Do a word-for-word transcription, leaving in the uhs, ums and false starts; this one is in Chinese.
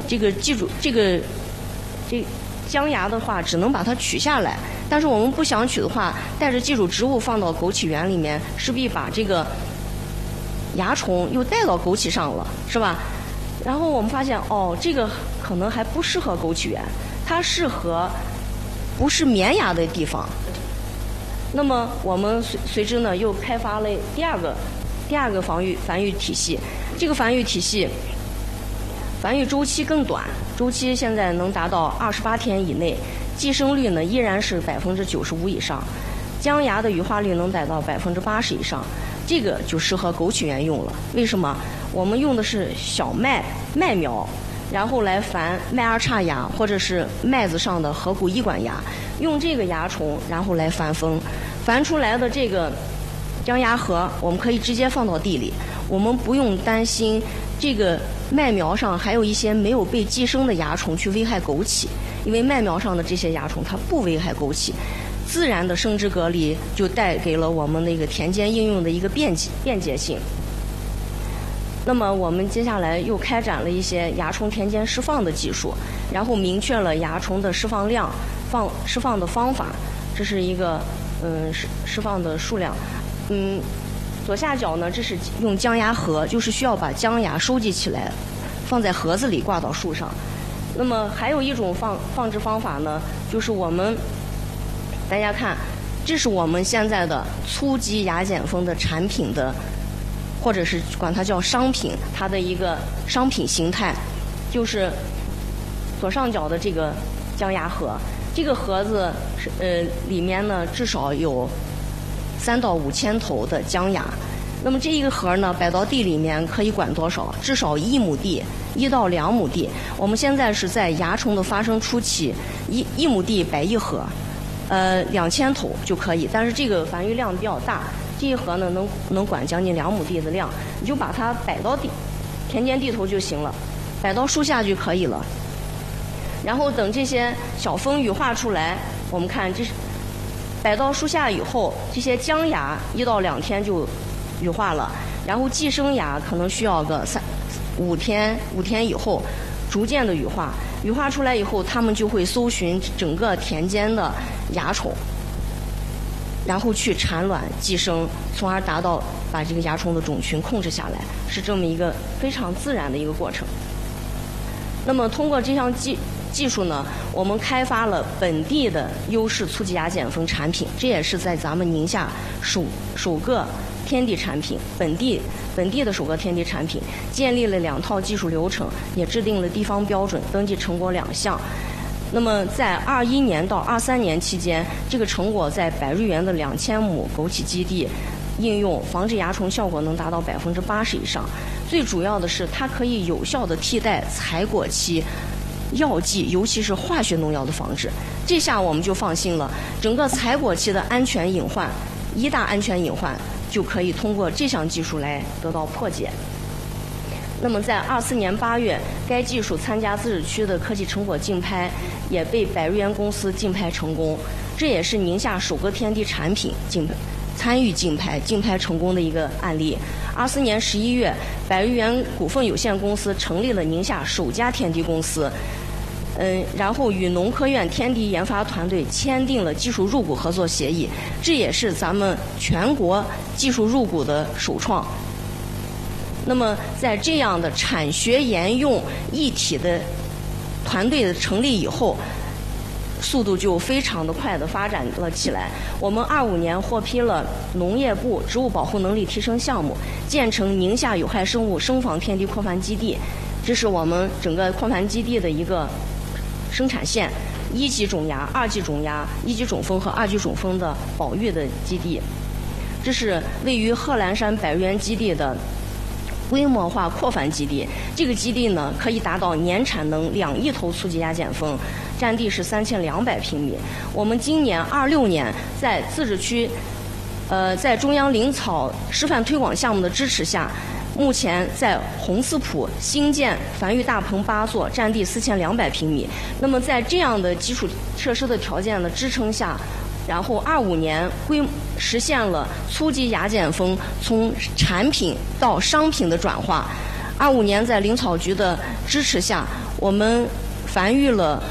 这个记住这个这姜芽的话，只能把它取下来。但是我们不想取的话，带着寄主植物放到枸杞园里面，势必把这个蚜虫又带到枸杞上了，是吧？然后我们发现，哦，这个可能还不适合枸杞园，它适合不是绵芽的地方。那么我们随随之呢，又开发了第二个第二个防御繁育体系。这个繁育体系繁育周期更短，周期现在能达到二十八天以内，寄生率呢依然是百分之九十五以上，姜芽的羽化率能达到百分之八十以上。这个就适合枸杞园用了。为什么？我们用的是小麦麦苗，然后来繁麦二叉蚜或者是麦子上的合谷异管蚜，用这个蚜虫然后来繁蜂，繁出来的这个姜芽核我们可以直接放到地里，我们不用担心这个麦苗上还有一些没有被寄生的蚜虫去危害枸杞，因为麦苗上的这些蚜虫它不危害枸杞。自然的生殖隔离就带给了我们那个田间应用的一个便捷便捷性。那么我们接下来又开展了一些蚜虫田间释放的技术，然后明确了蚜虫的释放量、放释放的方法。这是一个嗯释释放的数量，嗯，左下角呢这是用姜芽盒，就是需要把姜芽收集起来，放在盒子里挂到树上。那么还有一种放放置方法呢，就是我们。大家看，这是我们现在的初级芽碱蜂的产品的，或者是管它叫商品，它的一个商品形态，就是左上角的这个姜芽盒。这个盒子是呃里面呢至少有三到五千头的姜芽。那么这一个盒呢摆到地里面可以管多少？至少一亩地，一到两亩地。我们现在是在蚜虫的发生初期，一一亩地摆一盒。呃，两千头就可以，但是这个繁育量比较大，这一盒呢能能管将近两亩地的量，你就把它摆到地田间地头就行了，摆到树下就可以了。然后等这些小蜂羽化出来，我们看这是摆到树下以后，这些姜芽一到两天就羽化了，然后寄生芽可能需要个三五天五天以后逐渐的羽化。羽化出来以后，它们就会搜寻整个田间的蚜虫，然后去产卵寄生，从而达到把这个蚜虫的种群控制下来，是这么一个非常自然的一个过程。那么通过这项技技术呢，我们开发了本地的优势初级芽碱蜂产品，这也是在咱们宁夏首首个天地产品，本地本地的首个天地产品，建立了两套技术流程，也制定了地方标准，登记成果两项。那么在二一年到二三年期间，这个成果在百瑞园的两千亩枸杞基地应用，防治蚜虫效果能达到百分之八十以上。最主要的是，它可以有效的替代采果期药剂，尤其是化学农药的防治。这下我们就放心了，整个采果期的安全隐患，一大安全隐患就可以通过这项技术来得到破解。那么在二四年八月，该技术参加自治区的科技成果竞拍，也被百瑞园公司竞拍成功。这也是宁夏首个天地产品竞参与竞拍、竞拍成功的一个案例。二四年十一月，百瑞园股份有限公司成立了宁夏首家天地公司。嗯，然后与农科院天敌研发团队签订了技术入股合作协议，这也是咱们全国技术入股的首创。那么，在这样的产学研用一体的团队的成立以后，速度就非常的快的发展了起来。我们二五年获批了农业部植物保护能力提升项目，建成宁夏有害生物生防天敌扩繁基地，这是我们整个扩繁基地的一个生产线，一级种芽、二级种芽、一级种蜂和二级种蜂的保育的基地。这是位于贺兰山百瑞园基地的规模化扩繁基地。这个基地呢，可以达到年产能两亿头初级芽碱蜂，占地是三千两百平米。我们今年二六年在自治区，呃，在中央灵草示范推广项目的支持下，目前在红丝埔新建繁育大棚八座，占地四千两百平米。那么在这样的基础设施的条件的支撑下，然后二五年规实现了初级芽碱蜂从产品到商品的转化。 二五年在林草局的支持下，我们繁育了